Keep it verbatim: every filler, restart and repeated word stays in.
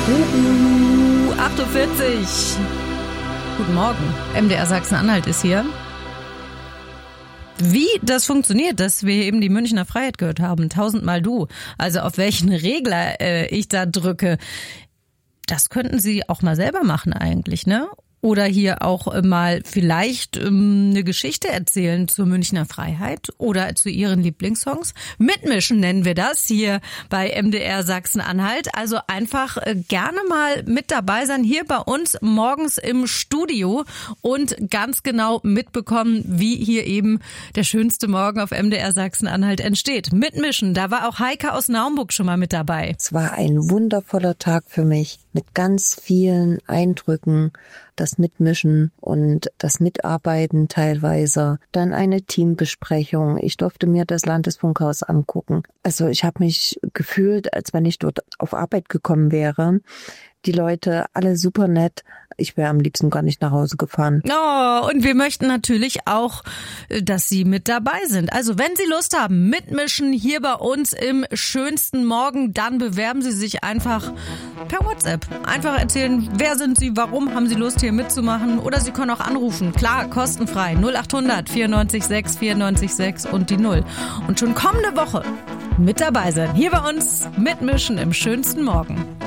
Uh, acht Uhr vierzig. Guten Morgen. M D R Sachsen-Anhalt ist hier. Wie das funktioniert, dass wir eben die Münchner Freiheit gehört haben, tausendmal du, also auf welchen Regler äh, ich da drücke, das könnten Sie auch mal selber machen eigentlich, ne? Oder hier auch mal vielleicht ähm, eine Geschichte erzählen zur Münchner Freiheit oder zu Ihren Lieblingssongs. Mitmischen nennen wir das hier bei M D R Sachsen-Anhalt. Also einfach äh, gerne mal mit dabei sein hier bei uns morgens im Studio und ganz genau mitbekommen, wie hier eben der schönste Morgen auf M D R Sachsen-Anhalt entsteht. Mitmischen, da war auch Heike aus Naumburg schon mal mit dabei. Es war ein wundervoller Tag für mich mit ganz vielen Eindrücken. Das Mitmischen und das Mitarbeiten teilweise. Dann eine Teambesprechung. Ich durfte mir das Landesfunkhaus angucken. Also ich habe mich gefühlt, als wenn ich dort auf Arbeit gekommen wäre. Die Leute, alle super nett. Ich wäre am liebsten gar nicht nach Hause gefahren. Oh, und wir möchten natürlich auch, dass Sie mit dabei sind. Also wenn Sie Lust haben, mitmischen hier bei uns im schönsten Morgen, dann bewerben Sie sich einfach per WhatsApp. Einfach erzählen, wer sind Sie, warum haben Sie Lust hier mitzumachen, oder Sie können auch anrufen. Klar, kostenfrei. null acht hundert vierundneunzig sechs vierundneunzig sechs und die null. Und schon kommende Woche mit dabei sein. Hier bei uns mitmischen im schönsten Morgen.